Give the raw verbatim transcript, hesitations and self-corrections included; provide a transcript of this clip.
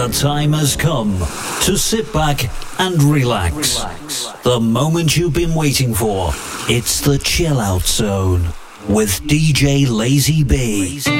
time has come to sit back and relax. The moment you've been waiting for. It's the Chill Out Zone with D J Lazy B.